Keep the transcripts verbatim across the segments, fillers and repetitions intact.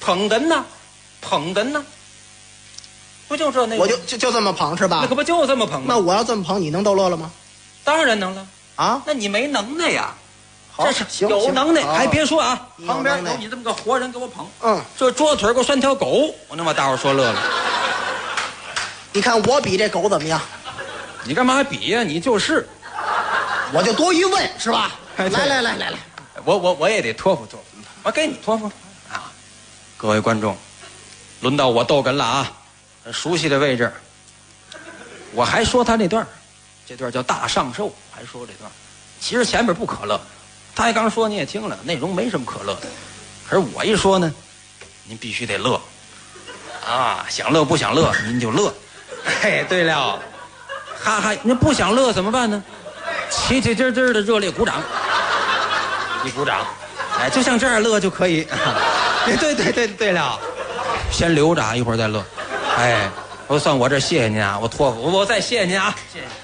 捧哏呢，捧哏呢，不就这那？ 我就就就这么捧是吧？ 那可不就这么捧吗？ 那我要这么捧，你能逗乐了吗？ 当然能了啊！ 那你没能耐呀？ 好， 这是行有能耐，还别说啊， 有旁边能耐有你这么个活人给我捧， 嗯， 这桌腿给我拴条狗，我能把大伙说乐了。 你看我比这狗怎么样？ 你干嘛还比呀？你就是， 我就多余问是吧？ 哎对来来来来来， 我我我也得托付托付，我给你托付啊！各位观众，轮到我逗哏了啊！熟悉的位置，我还说他那段这段叫大上寿，还说这段，其实前面不可乐，他刚说你也听了，内容没什么可乐的，可是我一说呢，您必须得乐，啊，想乐不想乐您就乐，嘿，对了，哈哈，您不想乐怎么办呢？起起劲劲的热烈鼓掌，一鼓掌，哎，就像这样乐就可以。对对对对对了，先留着，一会儿再乐。哎，我算我这谢谢您啊，我托付我我再谢谢您啊，谢谢。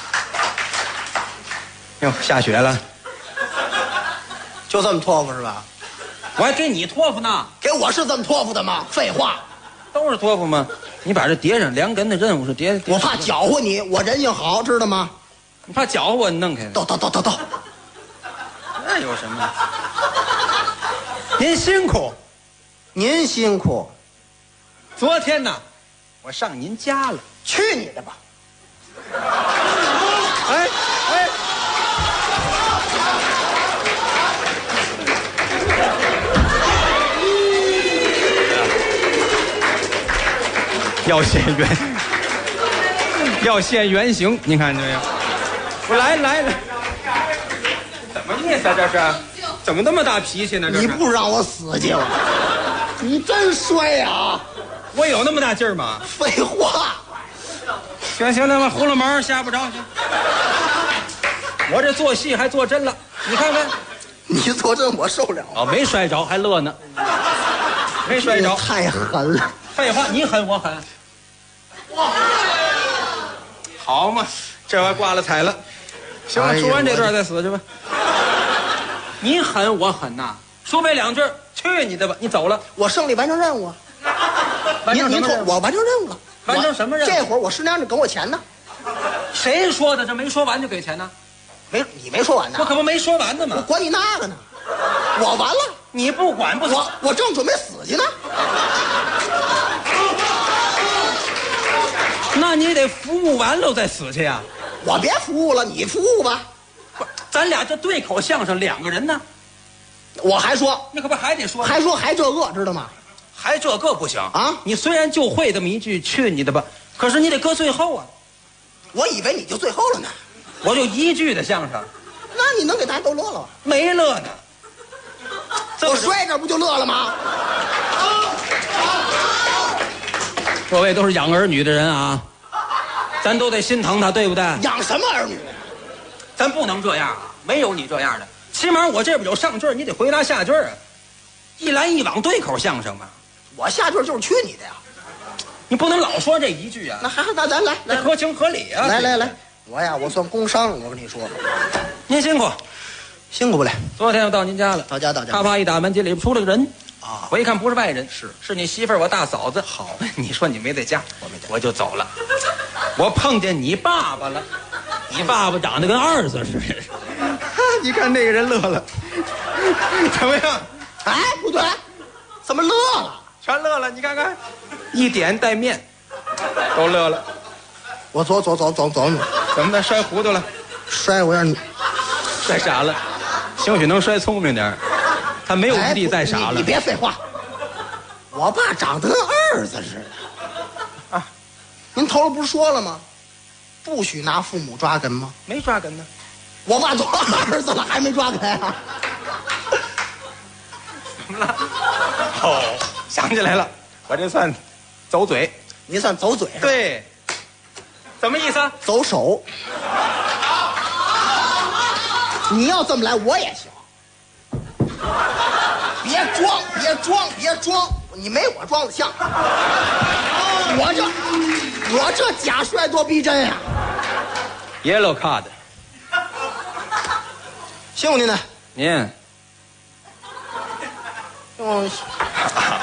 哟，下雪了， 就这么托付是吧？ 我还给你托付呢， 给我是这么托付的吗？废话， 都是托付吗？你把这叠上，量哏的任务是叠。叠我怕搅和你，我人性好，知道吗？ 你怕搅和我，你弄开。 逗逗逗逗逗， 那有什么？您辛苦， 您辛苦。 昨天呢，我上您家了。 去你的吧！ 哎哎，要现原，要现原形，你看这样。我来来来，怎么意思啊？这是怎么那么大脾气呢？这你是不让我死去了，你真衰啊！ 我有那么大劲儿吗？ 废话， 行行，那么葫芦毛吓不着行。我这做戏还做真了，你看看。 你做真我受了。 哦，没摔着还乐呢，没摔着。 太狠了。 废话，你狠我狠。好嘛，这回挂了彩了。行了， 哎呀说完这段再死去吧。你狠我狠呐，说没两句，去你的吧！你走了， 我胜利完成任务啊！ 完成什您么任务？ 我完成任务了。 完成什么任务这会儿我师娘就给我钱呢。 谁说的？这没说完就给钱呢？ 没，你没说完呢。 我可不没说完呢我嘛。 管你那个呢。我完了， 你不管不行。 我我正准备死去呢。 那你得服务完了再死去呀。 我别服务了，你服务吧。 不是，咱俩这对口相声，两个人呢， 我还说， 你可不还得说？ 还说还这个，知道吗？ 还这个不行啊！ 你虽然就会这么一句去你的吧，可是你得搁最后啊。 我以为你就最后了呢。 我就一句的相声， 那你能给大家都乐了？ 没乐呢。 我摔这不就乐了吗？ 各位都是养儿女的人啊，咱都得心疼他，对不对？ 养什么儿女？ 咱不能这样啊，没有你这样的。起码我这边有上句，你得回答下句啊。一来一往对口相声嘛。 我下句就是去你的呀。 你不能老说这一句啊。 那还那咱来来合情合理啊。 来来来，我呀，我算工伤，我跟你说， 您辛苦， 辛苦不了。 昨天我到您家了， 到家到家， 啪啪一打门，这里边出了个人啊！ 我一看不是外人， 是是你媳妇儿，我大嫂子。好，你说你没在家， 我没在家我就走了。我碰见你爸爸了，你爸爸长得跟二子似的。你看那个人乐了，怎么样？ 哎，不对，怎么乐了？ 全乐了，你看看，一点带面，都乐了。 我走走走走走， 怎么的？摔糊涂了？ 摔我让你摔傻了，兴许能摔聪明点。他没有余地再傻了。 你, 你别废话，我爸长得跟儿子似的啊！您头儿不是说了吗？不许拿父母抓哏吗？ 没抓哏呢。 我爸都儿子了，还没抓哏啊？ 怎么了？哦，想起来了，我这算走嘴。 你算走嘴是吧？ 对，怎么意思啊？ 走手。你要这么来，我也行。别装，别装，别装，你没我装的像。我这，我这假摔多逼真呀、啊、 ！Yellow card。 辛苦您了， 您， 用